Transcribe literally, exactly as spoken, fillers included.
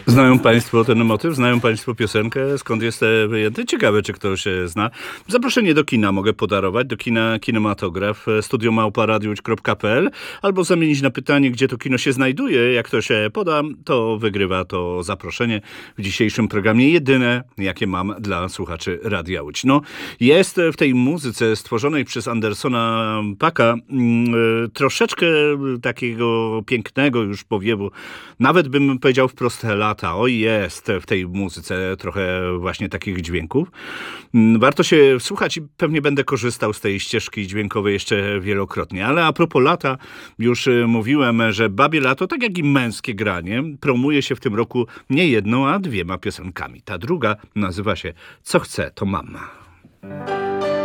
Znają Państwo ten motyw? Znają Państwo piosenkę? Skąd jest wyjęty? Ciekawe, czy ktoś zna. Zaproszenie do kina mogę podarować, do kina Kinematograf, studio małpa radiowódź kropka pe el, albo zamienić na pytanie, gdzie to kino się znajduje. Jak ktoś poda, to wygrywa to zaproszenie w dzisiejszym programie. Jedyne, jakie mam dla słuchaczy Radia Łódź. No, jest w tej muzyce stworzonej przez Andersona Paaka yy, troszeczkę takiego pięknego już powiewu. Nawet bym powiedział wprost lata. Oj, jest w tej muzyce trochę właśnie takich dźwięków. Warto się wsłuchać i pewnie będę korzystał z tej ścieżki dźwiękowej jeszcze wielokrotnie. Ale a propos lata, już mówiłem, że Babie Lato, tak jak i Męskie Granie, promuje się w tym roku nie jedną, a dwiema piosenkami. Ta druga nazywa się Co chcę, to mam.